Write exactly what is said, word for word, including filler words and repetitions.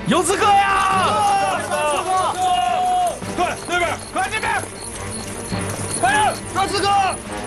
有刺客呀！ 对，那边，快那边，快点，抓刺客！